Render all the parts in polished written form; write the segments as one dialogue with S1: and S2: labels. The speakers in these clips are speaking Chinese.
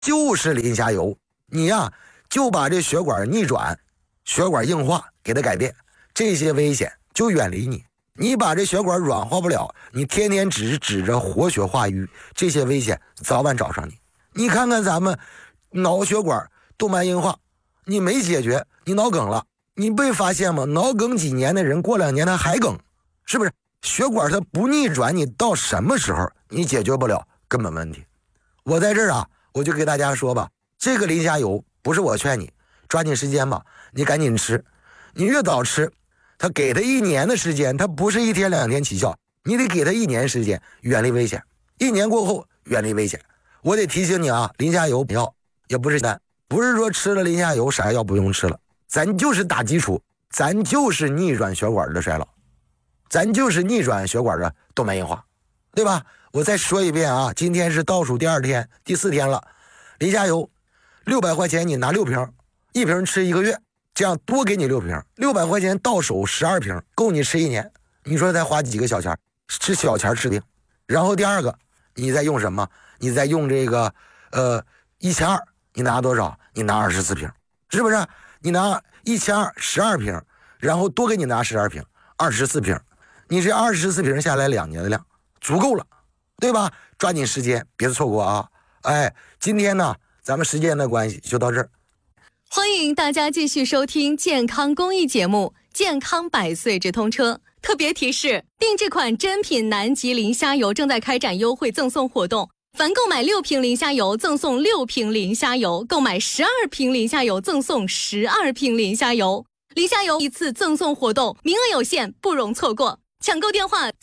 S1: 就是磷虾油。你呀，就把这血管逆转、血管硬化给它改变，这些危险就远离你。你把这血管软化不了，你天天只是指着活血化瘀，这些危险早晚找上你。你看看咱们脑血管动脉硬化，你没解决，你脑梗了，你被发现吗？脑梗几年的人过2年他还梗，是不是？血管它不逆转，你到什么时候你解决不了根本问题。我在这儿啊，我就给大家说吧，这个磷虾油不是我劝你抓紧时间吧，你赶紧吃，你越早吃，他给他1年的时间，他不是1天2天起效，你得给他1年时间，远离危险。1年过后远离危险。我得提醒你啊，磷虾油药也不是单，不是说吃了磷虾油啥药不用吃了，咱就是打基础，咱就是逆转血管的衰老，咱就是逆转血管的动脉硬化，对吧？我再说一遍啊，今天是倒数第2天、第4天了。磷虾油600块钱，你拿6瓶，1瓶吃1个月，这样多给你6瓶，600块钱到手12瓶，够你吃1年。你说再花几个小钱，吃小钱治病。然后第二个，你再用什么？你再用这个1200，你拿多少？你拿24瓶，是不是？你拿1200 12瓶，然后多给你拿12瓶，24瓶，你这24瓶下来2年的量足够了，对吧？抓紧时间，别错过啊！哎，今天呢，咱们时间的关系就到这儿。
S2: 欢迎大家继续收听健康公益节目《健康百岁直通车》。特别提示：定制款珍品南极磷虾油正在开展优惠赠送活动，凡购买6瓶磷虾油赠送6瓶磷虾油，购买12瓶磷虾油赠送12瓶磷虾油。磷虾油一次赠送活动，名额有限，不容错过。抢购电话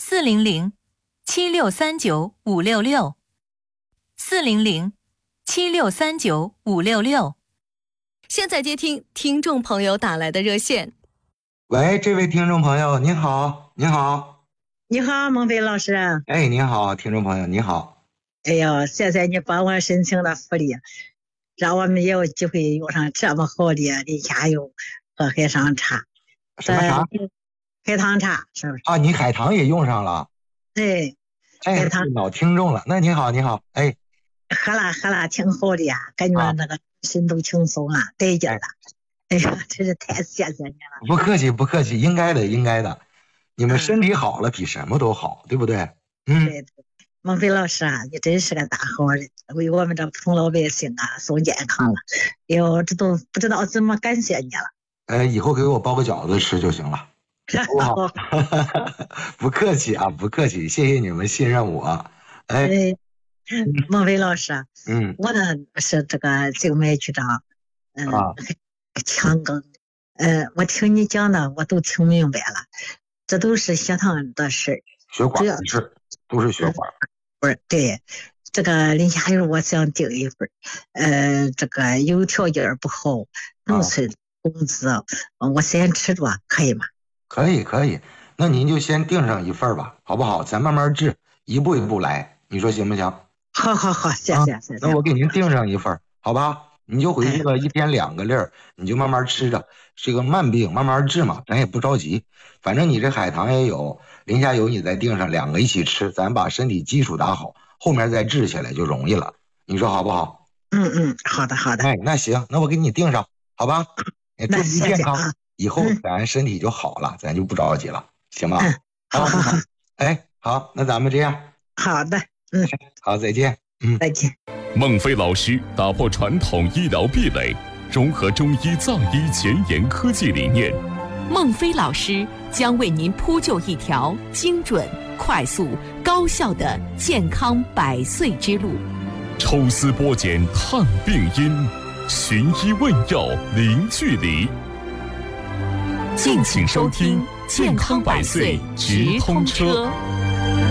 S3: 400-7639-566，400-7639-566。
S2: 现在接听听众朋友打来的热线。
S1: 喂，这位听众朋友，您好，您好。
S3: 你好，孟飞老师。
S1: 哎，您好，听众朋友，你好。
S3: 哎呦，谢谢你帮我申请了福利，让我们也有机会用上这么好的磷虾油和海棠茶。
S1: 什么茶？
S3: 海棠茶，是不是？
S1: 啊，你海棠也用上了。
S3: 对，
S1: 哎，老听众了。那你好，你好。哎，
S3: 喝了挺好的呀，感觉那个心都轻松了，得劲了。哎呀，真是太谢谢你了。
S1: 不客气，不客气，应该的，应该的。你们身体好了，比什么都好，对不对？
S3: 对。孟飞老师啊，你真是个大好人，为我们这普通老百姓啊送健康了。哎呦，这都不知道怎么感谢你了。
S1: 以后给我包个饺子吃就行了。好，不客气啊，不客气，谢谢你们信任我。哎，
S3: 孟飞老师，我呢是这个静脉曲张，腔梗，我听你讲的我都听明白了，这都是血糖的事，
S1: 血管的事，都是血管。
S3: 不是，对，这个磷虾油我想订一份，这个有条件不好，农村工资，我先吃着，可以吗？
S1: 可以，可以，那您就先订上一份吧，好不好？咱慢慢治，一步一步来，你说行不行？
S3: 好，谢谢。
S1: 那我给您订上一份，好吧？你就回去了，1天2个粒儿，你就慢慢吃着，这个慢病慢慢治嘛，咱也不着急。反正你这海棠也有，磷虾油你再订上，2个一起吃，咱把身体基础打好，后面再治起来就容易了。你说好不好？
S3: 好的。
S1: 哎，那行，那我给你订上，好吧？祝您健康，
S3: 啊、
S1: 以后咱身体就好了，咱就不着急了，行吧？
S3: 好。
S1: 哎，好，那咱们这样。
S3: 好的，
S1: 好，再见。
S3: 再见。
S4: 孟飞老师打破传统医疗壁垒，融合中医藏医前沿科技理念。
S5: 孟飞老师将为您铺就一条精准、快速、高效的健康百岁之路。
S4: 抽丝剥茧探病因，寻医问药零距离。敬请收听健康百岁直通车。